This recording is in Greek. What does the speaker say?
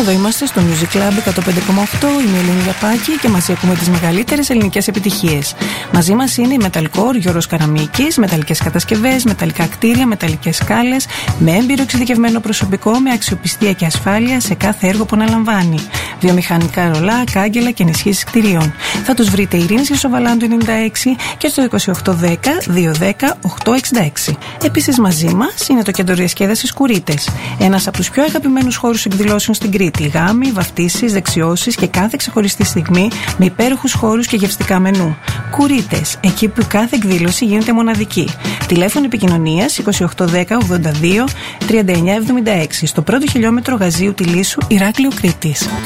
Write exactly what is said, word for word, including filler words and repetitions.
Εδώ είμαστε στο Music Club εκατό πέντε κόμμα οκτώ. Είμαι η Ελένη Δαπάκη και μαζί ακούμε τις μεγαλύτερες ελληνικές επιτυχίες. Μαζί μας είναι η Metalcore Γιώργος Καραμίκης, μεταλλικές κατασκευές, μεταλλικά κτίρια, μεταλλικές σκάλες, με έμπειρο εξειδικευμένο προσωπικό, με αξιοπιστία και ασφάλεια σε κάθε έργο που αναλαμβάνει. Βιομηχανικά ρολά, κάγκελα και ενισχύσεις κτιρίων. Θα τους βρείτε Ειρήνης Χρυσοβαλάντου ενενήντα έξι και στο είκοσι οκτώ δέκα διακόσια δέκα ογδόακόσια εξήντα έξι. Επίσης μαζί μας είναι το κέντρο διασκέδασης Κουρίτες, ένας από τους πιο αγαπημένους χώρους εκδηλώσεων στην Κρήτη. Γάμοι, βαφτίσεις, δεξιώσεις και κάθε ξεχωριστή στιγμή με υπέροχους χώρους και γευστικά μενού. Κουρίτες, εκεί που κάθε εκδήλωση γίνεται μοναδική. Τηλέφωνο επικοινωνίας είκοσι οκτώ δέκα ογδόντα δύο τριάντα εννιά εβδομήντα έξι στο πρώτο χιλιόμετρο Γαζίου Τιλίσου, Ηράκλειο Κρήτης.